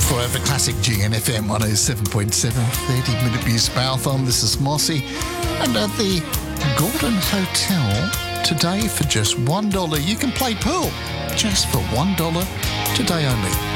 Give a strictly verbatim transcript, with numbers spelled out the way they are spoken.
Forever Classic G N F M one oh seven point seven, thirty minute Music Marathon. This is Mossy. And at the Gordon Hotel today for just one dollar, you can play pool just for one dollar today only.